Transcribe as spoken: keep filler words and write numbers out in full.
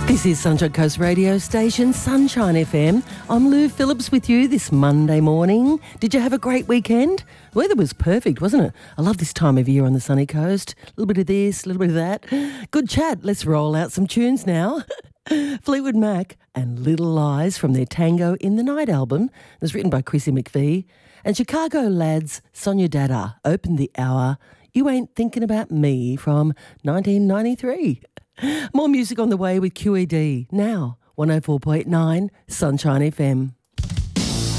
This is Sunshine Coast radio station, Sunshine F M. I'm Lou Phillips with you this Monday morning. Did you have a great weekend? The weather was perfect, wasn't it? I love this time of year on the sunny coast. A little bit of this, a little bit of that. Good chat. Let's roll out some tunes now. Fleetwood Mac and Little Lies from their Tango in the Night album. It was written by Chrissy McVie. And Chicago Lads, Sonia Dada opened the hour. You Ain't Thinking About Me from nineteen ninety-three. More music on the way with Q E D. Now, one oh four point nine Sunshine F M.